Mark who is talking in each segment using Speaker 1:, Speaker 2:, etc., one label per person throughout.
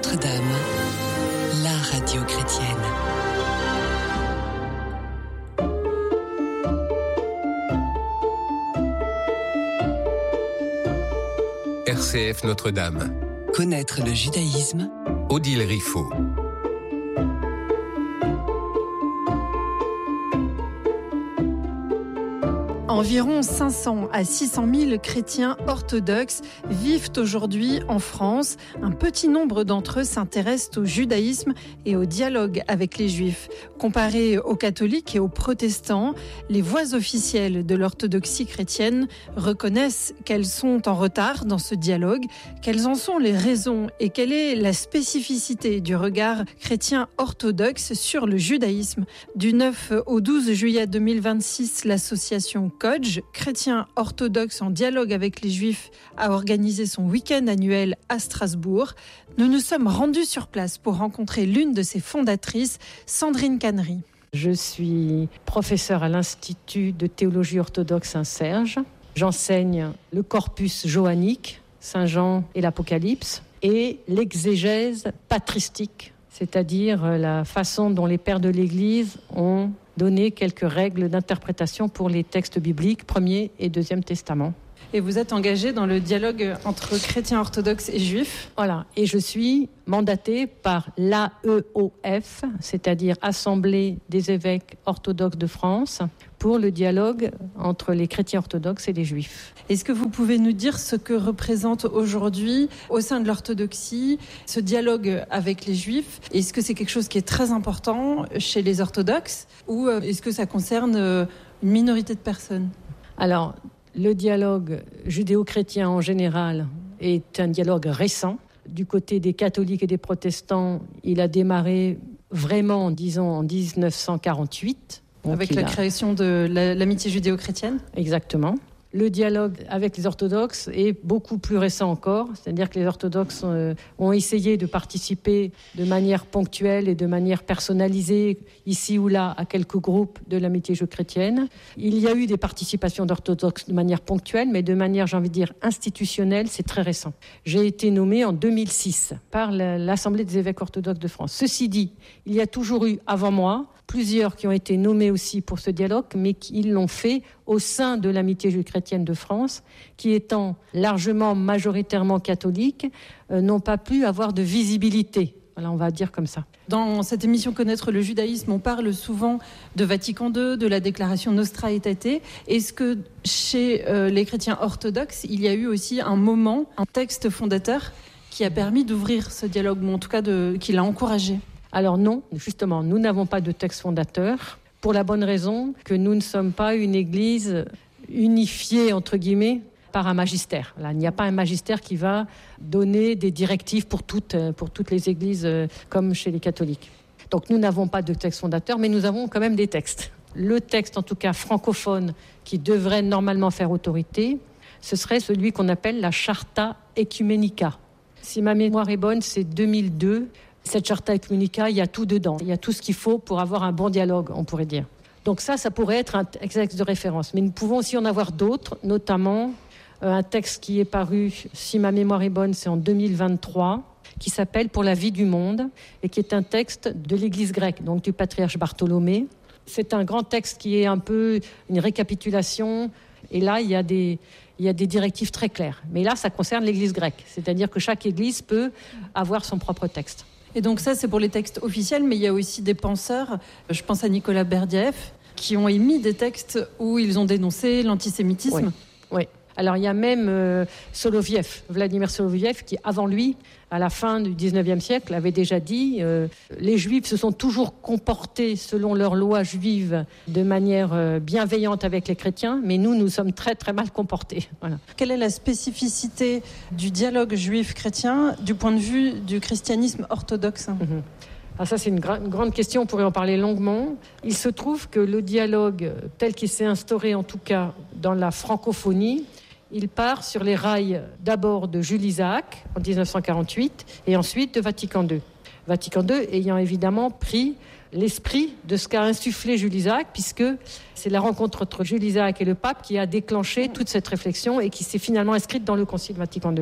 Speaker 1: Notre-Dame, la radio chrétienne.
Speaker 2: RCF Notre-Dame.
Speaker 1: Connaître le judaïsme.
Speaker 2: Odile Riffaut.
Speaker 3: Environ 500 à 600 000 chrétiens orthodoxes vivent aujourd'hui en France. Un petit nombre d'entre eux s'intéressent au judaïsme et au dialogue avec les juifs. Comparés aux catholiques et aux protestants, les voix officielles de l'orthodoxie chrétienne reconnaissent qu'elles sont en retard dans ce dialogue. Quelles en sont les raisons et quelle est la spécificité du regard chrétien orthodoxe sur le judaïsme? Du 9 au 12 juillet 2026, l'association CODJ, chrétien orthodoxe en dialogue avec les juifs, a organisé son week-end annuel à Strasbourg. Nous nous sommes rendus sur place pour rencontrer l'une de ses fondatrices, Sandrine Cannery.
Speaker 4: Je suis professeure à l'Institut de théologie orthodoxe Saint-Serge. J'enseigne le corpus johannique, Saint Jean et l'Apocalypse, et l'exégèse patristique, c'est-à-dire la façon dont les pères de l'Église ont donné quelques règles d'interprétation pour les textes bibliques, Premier et Deuxième Testament.
Speaker 3: Et vous êtes engagée dans le dialogue entre chrétiens orthodoxes et juifs.
Speaker 4: Voilà, et je suis mandatée par l'AEOF, c'est-à-dire Assemblée des évêques orthodoxes de France, pour le dialogue entre les chrétiens orthodoxes et les juifs.
Speaker 3: Est-ce que vous pouvez nous dire ce que représente aujourd'hui, au sein de l'orthodoxie, ce dialogue avec les juifs? Est-ce que c'est quelque chose qui est très important chez les orthodoxes ou est-ce que ça concerne une minorité de personnes?
Speaker 4: Alors, le dialogue judéo-chrétien en général est un dialogue récent. Du côté des catholiques et des protestants, il a démarré vraiment, disons, en 1948.
Speaker 3: Avec la création de l'amitié judéo-chrétienne? Exactement.
Speaker 4: Le dialogue avec les orthodoxes est beaucoup plus récent encore, c'est-à-dire que les orthodoxes ont essayé de participer de manière ponctuelle et de manière personnalisée, ici ou là, à quelques groupes de l'amitié judéo-chrétienne. Il y a eu des participations d'orthodoxes de manière ponctuelle, mais de manière, j'ai envie de dire, institutionnelle, c'est très récent. J'ai été nommée en 2006 par l'Assemblée des évêques orthodoxes de France. Ceci dit, il y a toujours eu, avant moi, plusieurs qui ont été nommés aussi pour ce dialogue, mais qui l'ont fait au sein de l'amitié judéo-chrétienne de France, qui étant largement, majoritairement catholique, n'ont pas pu avoir de visibilité. Voilà, on va dire comme ça.
Speaker 3: Dans cette émission Connaître le judaïsme, on parle souvent de Vatican II, de la déclaration Nostra Aetate. Est-ce que chez les chrétiens orthodoxes, il y a eu aussi un moment, un texte fondateur qui a permis d'ouvrir ce dialogue, ou en tout cas qui l'a encouragé?
Speaker 4: Alors non, justement, nous n'avons pas de texte fondateur, pour la bonne raison que nous ne sommes pas une église unifiée, entre guillemets, par un magistère. Là, il n'y a pas un magistère qui va donner des directives pour toutes les églises comme chez les catholiques. Donc nous n'avons pas de texte fondateur, mais nous avons quand même des textes. Le texte, en tout cas francophone, qui devrait normalement faire autorité, ce serait celui qu'on appelle la Charta Ecumenica. Si ma mémoire est bonne, c'est 2002. Cette Charta Ecumenica, il y a tout dedans. Il y a tout ce qu'il faut pour avoir un bon dialogue, on pourrait dire. Donc ça pourrait être un texte de référence. Mais nous pouvons aussi en avoir d'autres, notamment un texte qui est paru, si ma mémoire est bonne, c'est en 2023, qui s'appelle « Pour la vie du monde » et qui est un texte de l'Église grecque, donc du patriarche Bartholomée. C'est un grand texte qui est un peu une récapitulation. Et là, il y a des directives très claires. Mais là, ça concerne l'Église grecque. C'est-à-dire que chaque Église peut avoir son propre texte.
Speaker 3: Et donc ça, c'est pour les textes officiels, mais il y a aussi des penseurs, je pense à Nicolas Berdyaev, qui ont émis des textes où ils ont dénoncé l'antisémitisme.
Speaker 4: Oui. Alors il y a même Vladimir Soloviev, qui avant lui, à la fin du 19e siècle, avait déjà dit les Juifs se sont toujours comportés selon leurs lois juives de manière bienveillante avec les chrétiens, mais nous sommes très très mal comportés. Voilà.
Speaker 3: Quelle est la spécificité du dialogue juif-chrétien du point de vue du christianisme orthodoxe?
Speaker 4: Alors ça, c'est une grande question, on pourrait en parler longuement. Il se trouve que le dialogue, tel qu'il s'est instauré en tout cas dans la francophonie, il part sur les rails d'abord de Jules Isaac en 1948 et ensuite de Vatican II. Vatican II ayant évidemment pris l'esprit de ce qu'a insufflé Jules Isaac, puisque c'est la rencontre entre Jules Isaac et le pape qui a déclenché toute cette réflexion et qui s'est finalement inscrite dans le Concile Vatican II.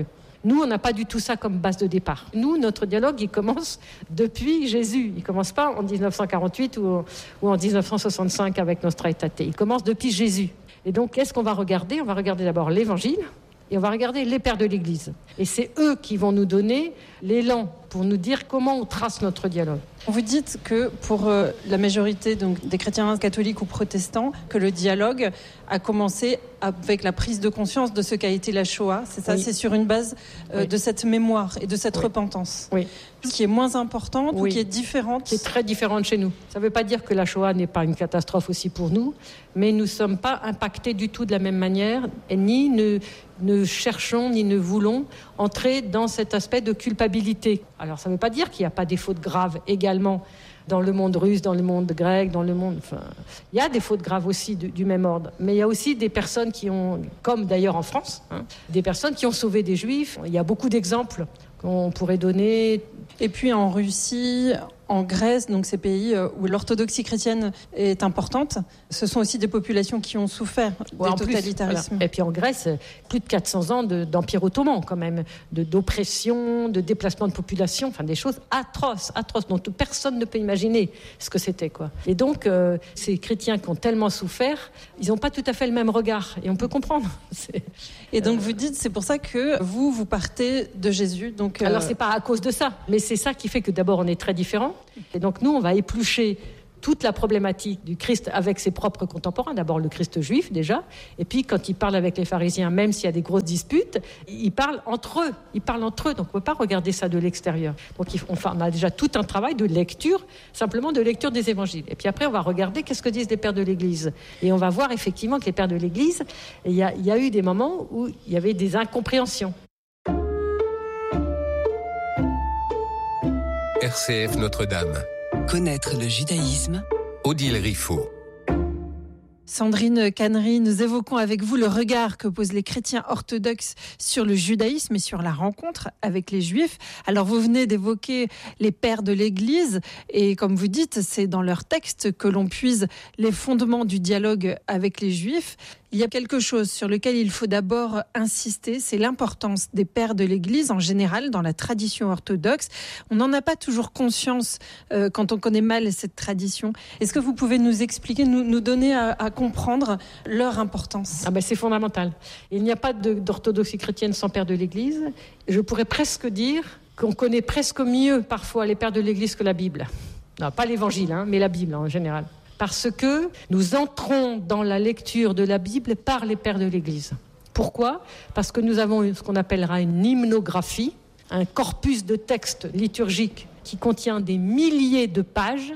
Speaker 4: Nous, on n'a pas du tout ça comme base de départ. Nous, notre dialogue, il commence depuis Jésus. Il ne commence pas en 1948 ou en 1965 avec Nostra Aetate. Il commence depuis Jésus. Et donc, qu'est-ce qu'on va regarder ? On va regarder d'abord l'Évangile et on va regarder les pères de l'Église. Et c'est eux qui vont nous donner l'élan pour nous dire comment on trace notre dialogue.
Speaker 3: Vous dites que pour la majorité donc, des chrétiens catholiques ou protestants, que le dialogue a commencé avec la prise de conscience de ce qu'a été la Shoah. C'est ça, oui. C'est sur une base de cette mémoire et de cette repentance.
Speaker 4: Oui.
Speaker 3: Qui est moins importante ou qui est différente.
Speaker 4: Qui est très différente chez nous. Ça ne veut pas dire que la Shoah n'est pas une catastrophe aussi pour nous, mais nous ne sommes pas impactés du tout de la même manière, et ni ne cherchons ni ne voulons entrer dans cet aspect de culpabilité. Alors ça ne veut pas dire qu'il n'y a pas des fautes graves également dans le monde russe, dans le monde grec, dans le monde... Enfin, il y a des fautes graves aussi du même ordre. Mais il y a aussi des personnes qui ont, comme d'ailleurs en France, des personnes qui ont sauvé des Juifs. Il y a beaucoup d'exemples qu'on pourrait donner.
Speaker 3: Et puis en Russie, en Grèce, donc ces pays où l'orthodoxie chrétienne est importante, ce sont aussi des populations qui ont souffert des totalitarismes.
Speaker 4: Voilà. Et puis en Grèce, plus de 400 ans d'empire ottoman quand même, d'oppression, de déplacement de population, enfin des choses atroces, dont personne ne peut imaginer ce que c'était, quoi. Et donc, ces chrétiens qui ont tellement souffert, ils n'ont pas tout à fait le même regard, et on peut comprendre.
Speaker 3: Et donc vous dites, c'est pour ça que vous partez de Jésus. Donc,
Speaker 4: Alors c'est pas à cause de ça, mais c'est ça qui fait que d'abord on est très différents. Et donc nous, on va éplucher toute la problématique du Christ avec ses propres contemporains. D'abord le Christ juif déjà, et puis quand il parle avec les pharisiens, même s'il y a des grosses disputes, ils parlent entre eux. Donc on ne peut pas regarder ça de l'extérieur. Donc on a déjà tout un travail de lecture, simplement de lecture des évangiles. Et puis après on va regarder qu'est-ce que disent les pères de l'Église. Et on va voir effectivement que les pères de l'Église, il y a eu des moments où il y avait des incompréhensions.
Speaker 2: RCF Notre-Dame.
Speaker 1: Connaître le judaïsme.
Speaker 2: Odile Riffaut.
Speaker 3: Sandrine Cannery, nous évoquons avec vous le regard que posent les chrétiens orthodoxes sur le judaïsme et sur la rencontre avec les juifs. Alors vous venez d'évoquer les pères de l'Église et comme vous dites, c'est dans leurs textes que l'on puise les fondements du dialogue avec les juifs. Il y a quelque chose sur lequel il faut d'abord insister, c'est l'importance des pères de l'Église en général dans la tradition orthodoxe. On n'en a pas toujours conscience quand on connaît mal cette tradition. Est-ce que vous pouvez nous expliquer, nous donner à comprendre leur importance ?
Speaker 4: C'est fondamental. Il n'y a pas d'orthodoxie chrétienne sans pères de l'Église. Je pourrais presque dire qu'on connaît presque mieux parfois les pères de l'Église que la Bible. Non, pas l'Évangile, mais la Bible en général. Parce que nous entrons dans la lecture de la Bible par les pères de l'Église. Pourquoi ? Parce que nous avons ce qu'on appellera une hymnographie, un corpus de textes liturgiques qui contient des milliers de pages,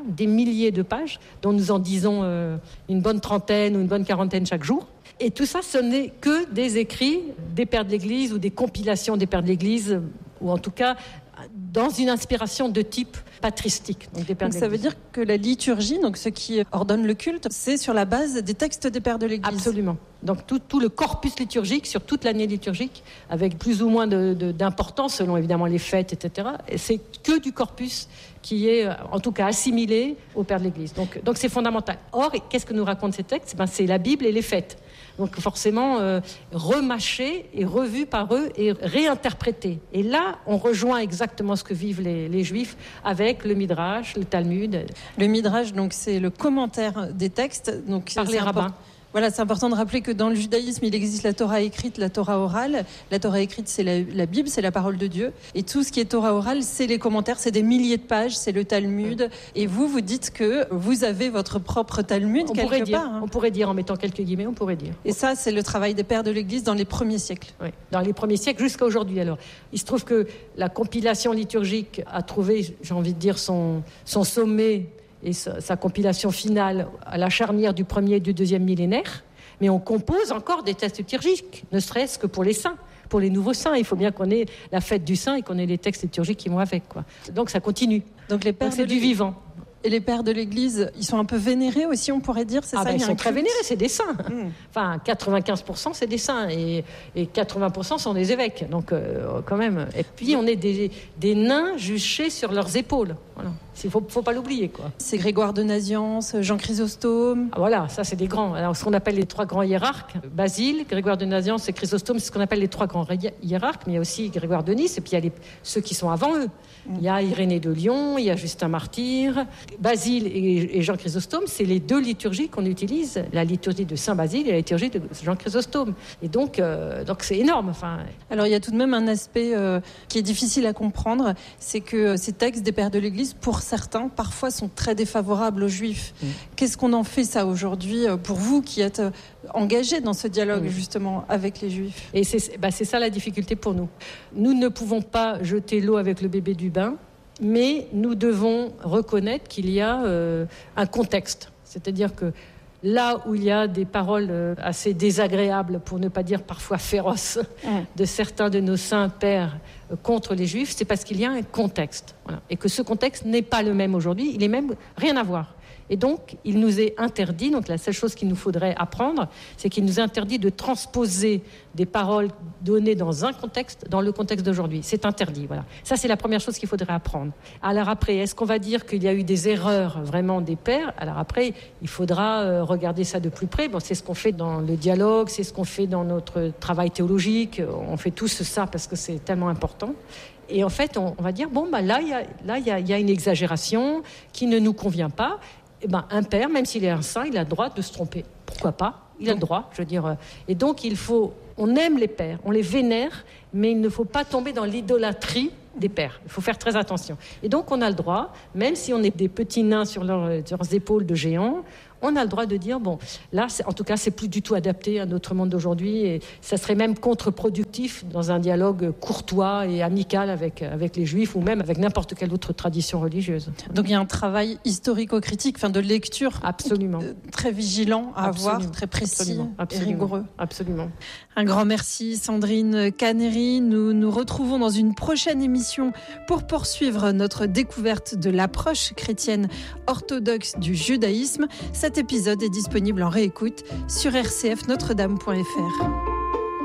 Speaker 4: dont nous en disons une bonne trentaine ou une bonne quarantaine chaque jour. Et tout ça, ce n'est que des écrits des pères de l'Église ou des compilations des pères de l'Église, ou en tout cas dans une inspiration de type patristique.
Speaker 3: Donc ça veut dire que la liturgie, donc ce qui ordonne le culte, c'est sur la base des textes des pères de l'Église.
Speaker 4: Absolument. Donc tout le corpus liturgique sur toute l'année liturgique, avec plus ou moins d'importance selon évidemment les fêtes, etc. Et c'est que du corpus qui est en tout cas assimilé aux pères de l'Église. Donc c'est fondamental. Or, qu'est-ce que nous racontent ces textes ? C'est la Bible et les fêtes. Donc forcément remâché et revu par eux et réinterprété. Et là, on rejoint exactement ce que vivent les Juifs avec le Midrash, le Talmud.
Speaker 3: Le Midrash, donc c'est le commentaire des textes. Donc,
Speaker 4: par les rabbins.
Speaker 3: Voilà, c'est important de rappeler que dans le judaïsme, il existe la Torah écrite, la Torah orale. La Torah écrite, c'est la Bible, c'est la parole de Dieu. Et tout ce qui est Torah orale, c'est les commentaires, c'est des milliers de pages, c'est le Talmud. Et vous dites que vous avez votre propre Talmud quelque part.
Speaker 4: On pourrait dire, en mettant quelques guillemets, on pourrait dire.
Speaker 3: Et ça, c'est le travail des pères de l'Église dans les premiers siècles.
Speaker 4: Oui, dans les premiers siècles jusqu'à aujourd'hui. Alors, il se trouve que la compilation liturgique a trouvé, j'ai envie de dire, son sommet et sa compilation finale à la charnière du 1er et du 2e millénaire. Mais on compose encore des textes liturgiques, ne serait-ce que pour les saints, pour les nouveaux saints. Il faut bien qu'on ait la fête du saint et qu'on ait les textes liturgiques qui vont avec, quoi. Donc ça continue.
Speaker 3: Donc c'est du vivant. Et les pères de l'Église, ils sont un peu vénérés aussi, on pourrait dire, c'est ça ?
Speaker 4: Ils sont très vénérés, c'est des saints. Enfin, 95% c'est des saints et 80% sont des évêques. Donc quand même. Et puis on est des nains juchés sur leurs épaules. Voilà. Il ne faut pas l'oublier, quoi.
Speaker 3: C'est Grégoire de Nazianze, Jean Chrysostome.
Speaker 4: Ah, voilà, ça c'est des grands. Alors ce qu'on appelle les 3 grands hiérarques, Basile, Grégoire de Nazianze et Chrysostome, c'est ce qu'on appelle les 3 grands hiérarques, mais il y a aussi Grégoire de Nice, et puis il y a ceux qui sont avant eux. Il y a Irénée de Lyon, il y a Justin Martyr. Basile et Jean Chrysostome, c'est les 2 liturgies qu'on utilise, la liturgie de Saint Basile et la liturgie de Jean Chrysostome. Et donc c'est énorme. Enfin.
Speaker 3: Alors il y a tout de même un aspect qui est difficile à comprendre, c'est que ces textes des pères de l'Église, pour certains, parfois sont très défavorables aux Juifs. Qu'est-ce qu'on en fait ça aujourd'hui pour vous qui êtes engagés dans ce dialogue justement avec les Juifs?
Speaker 4: Et c'est ça la difficulté pour nous. Nous ne pouvons pas jeter l'eau avec le bébé du bain, mais nous devons reconnaître qu'il y a un contexte. C'est-à-dire que là où il y a des paroles assez désagréables, pour ne pas dire parfois féroces, de certains de nos saints pères contre les Juifs, c'est parce qu'il y a un contexte. Voilà. Et que ce contexte n'est pas le même aujourd'hui, il est même rien à voir. Et donc, il nous est interdit, donc la seule chose qu'il nous faudrait apprendre, c'est qu'il nous est interdit de transposer des paroles données dans un contexte, dans le contexte d'aujourd'hui. C'est interdit, voilà. Ça, c'est la première chose qu'il faudrait apprendre. Alors après, est-ce qu'on va dire qu'il y a eu des erreurs vraiment des pères? Alors après, il faudra regarder ça de plus près. Bon, c'est ce qu'on fait dans le dialogue, c'est ce qu'on fait dans notre travail théologique. On fait tous ça parce que c'est tellement important. Et en fait, on va dire, bon, bah, là, il y a une exagération qui ne nous convient pas. Eh ben, un père, même s'il est un saint, il a le droit de se tromper. Pourquoi pas? Il a le droit, je veux dire. Et donc, on aime les pères, on les vénère, mais il ne faut pas tomber dans l'idolâtrie des pères. Il faut faire très attention. Et donc, on a le droit, même si on est des petits nains sur leurs épaules de géants, on a le droit de dire, bon, là, en tout cas, c'est plus du tout adapté à notre monde d'aujourd'hui, et ça serait même contre-productif dans un dialogue courtois et amical avec les Juifs, ou même avec n'importe quelle autre tradition religieuse.
Speaker 3: Donc il y a un travail historico-critique, de lecture
Speaker 4: absolument
Speaker 3: très vigilant à avoir, très précis et rigoureux.
Speaker 4: Absolument.
Speaker 3: Un grand merci Sandrine Caneri. Nous nous retrouvons dans une prochaine émission pour poursuivre notre découverte de l'approche chrétienne orthodoxe du judaïsme. Cet épisode est disponible en réécoute sur rcfnotredame.fr.